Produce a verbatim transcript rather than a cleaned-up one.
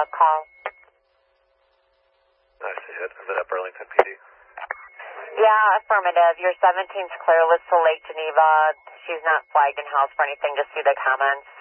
a call. I see it. Is it at Burlington P D? Yeah, affirmative. Your seventeen's clear. Let's to Lake Geneva. She's not flagged in house for anything. Just see the comments.